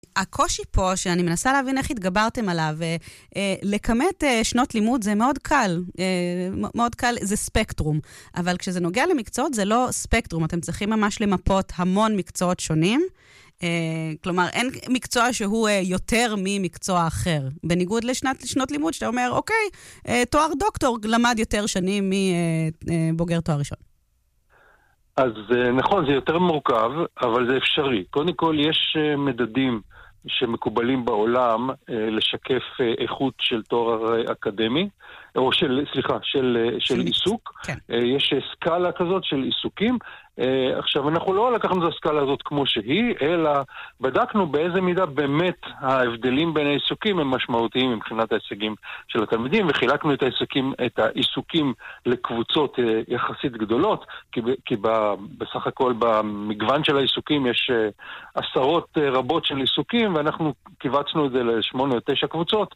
הקושי פה, שאני מנסה להבין איך התגברתם עליו, לקמת שנות לימוד זה מאוד קל, מאוד קל, זה ספקטרום, אבל כשזה נוגע למקצועות זה לא ספקטרום, אתם צריכים ממש למפות המון מקצועות שונים, כלומר, אין מקצוע שהוא יותר ממקצוע אחר, בניגוד לשנות לימוד, שאתה אומר, אוקיי, תואר דוקטור למד יותר שנים מבוגר תואר ראשון. אז נכון, זה יותר מורכב, אבל זה אפשרי. קודם כל, יש מדדים שמקובלים בעולם לשקף איכות של תואר אקדמי, או של עיסוק. כן. יש סקאלה כזאת של עיסוקים. עכשיו, אנחנו לא לקחנו את הסקאלה הזאת כמו שהיא, אלא בדקנו באיזה מידה באמת ההבדלים בין העיסוקים הם משמעותיים מבחינת ההישגים של התלמידים, וחילקנו את העיסוקים לקבוצות יחסית גדולות, כי בסך הכל במגוון של העיסוקים יש עשרות רבות של עיסוקים, ואנחנו קיבצנו את זה ל8 או 9 קבוצות,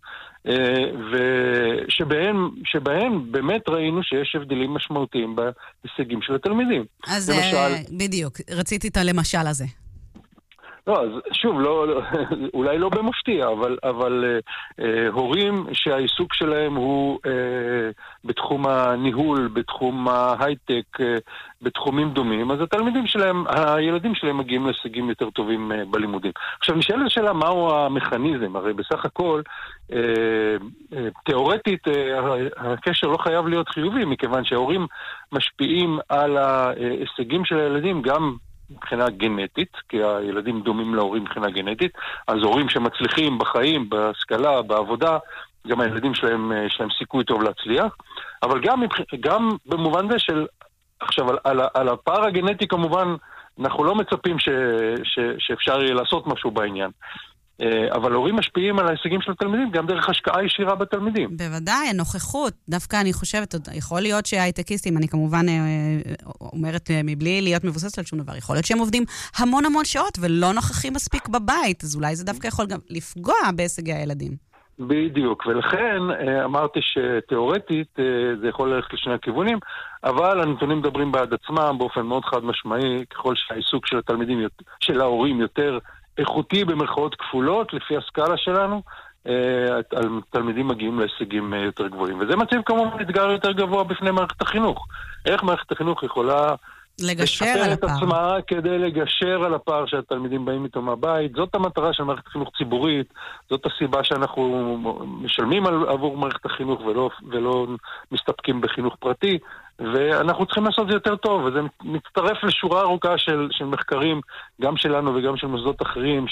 שבהן באמת ראינו שיש הבדלים משמעותיים בהישגים של התלמידים. אז בדיוק, רציתי את למשל הזה. לא, אז שוב, אולי לא במפתיע, אבל הורים שהעיסוק שלהם הוא בתחום הניהול, בתחום ההייטק, בתחומים דומים, אז הילדים שלהם מגיעים להישגים יותר טובים בלימודים. עכשיו, נשאלת השאלה מהו המכניזם, הרי בסך הכל, תיאורטית, הקשר לא חייב להיות חיובי, מכיוון שההורים משפיעים על ההישגים של הילדים גם מבחינה גנטית, כי הילדים דומים להורים מבחינה גנטית, אז הורים שמצליחים בחיים, בהשכלה, בעבודה, גם הילדים שלהם סיכוי טוב להצליח, אבל גם במובן זה של, עכשיו, על הפער הגנטי כמובן, אנחנו לא מצפים שאפשר יהיה לעשות משהו בעניין. אבל הורים משפיעים על ההישגים של התלמידים, גם דרך השקעה ישירה בתלמידים. בוודאי, הנוכחות, דווקא אני חושבת, יכול להיות שההייטקיסטים, אני כמובן אומרת מבלי להיות מבוססת על שום דבר, יכול להיות שהם עובדים המון שעות ולא נוכחים מספיק בבית, אז אולי זה דווקא יכול גם לפגוע בהישגי הילדים. בדיוק, ולכן אמרתי שתיאורטית זה יכול ללכת לשני הכיוונים, אבל הנתונים מדברים בעד עצמם באופן מאוד חד משמעי, ככל שהעיסוק של התלמידים, של ההורים יותר איכותי במרכאות כפולות, לפי הסקאלה שלנו, תלמידים מגיעים להישגים יותר גבוהים. וזה מציב כמובן אתגר יותר גבוה בפני מערכת החינוך. איך מערכת החינוך יכולה לשפר את עצמה כדי לגשר על הפער שהתלמידים באים איתו מהבית? זאת המטרה של מערכת חינוך ציבורית, זאת הסיבה שאנחנו משלמים עבור מערכת החינוך ולא מסתפקים בחינוך פרטי, ואנחנו צריכים לעשות זה יותר טוב, וזה מצטרף לשורה ארוכה של מחקרים, גם שלנו וגם של מוסדות אחרים,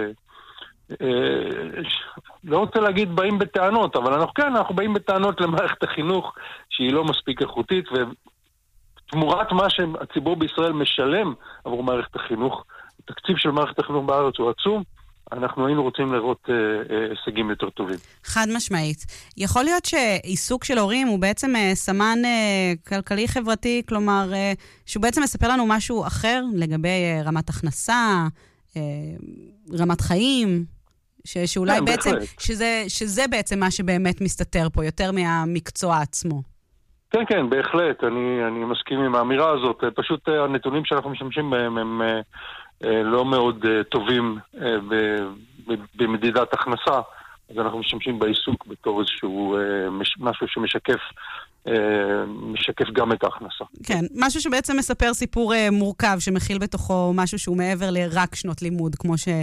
לא רוצה להגיד באים בטענות, אבל אנחנו באים בטענות למערכת החינוך שהיא לא מספיק איכותית, ותמורת מה שהציבור בישראל משלם עבור מערכת החינוך, התקציב של מערכת החינוך בארץ הוא עצום, אנחנו היינו רוצים לראות הישגים יותר טובים. חד משמעית. יכול להיות שעיסוק של הורים הוא בעצם סמן כלכלי-חברתי, כלומר, שהוא בעצם מספר לנו משהו אחר לגבי רמת הכנסה, רמת חיים, שאולי בעצם, שזה בעצם מה שבאמת מסתתר פה, יותר מהמקצוע עצמו. כן, בהחלט. אני מסכים עם האמירה הזאת. פשוט הנתונים שאנחנו משתמשים בהם הם לא מאוד טובים במדידת הכנסה, אז אנחנו משתמשים בעיסוק בתור איזשהו משהו שמשקף גם את ההכנסה. כן, משהו שבעצם מספר סיפור מורכב, שמכיל בתוכו משהו שהוא מעבר לרק שנות לימוד,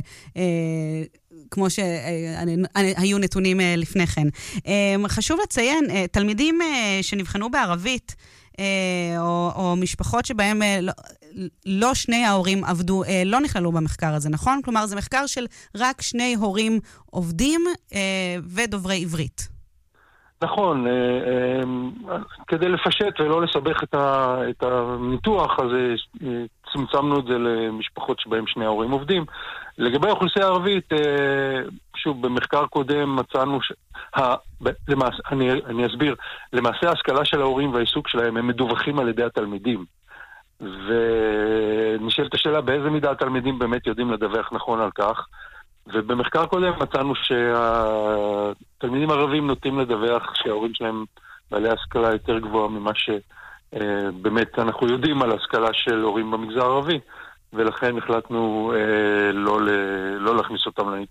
כמו שהיו נתונים לפני כן. חשוב לציין, תלמידים שנבחנו בערבית, או משפחות שבהם לא שני ההורים עבדו, לא נכללו במחקר הזה, נכון? כלומר, זה מחקר של רק שני הורים עובדים ודוברי עברית. נכון, כדי לפשט ולא לסבך את הניתוח, אז צמצמנו את זה למשפחות שבהם שני ההורים עובדים. לגבי האוכלוסייה הערבית, שוב, במחקר קודם מצאנו, אני אסביר, למעשה ההשכלה של ההורים והעיסוק שלהם הם מדווחים על ידי התלמידים. ונשאלת השאלה באיזה מידה התלמידים באמת יודעים לדווח נכון על כך. ובמחקר קודם מצאנו שהתלמידים הערבים נוטים לדווח שההורים שלהם בעלי השכלה יותר גבוהה ממה שבאמת אנחנו יודעים על השכלה של הורים במגזר הערבי. ולכן החלטנו לא להכניס אותם לניתוח.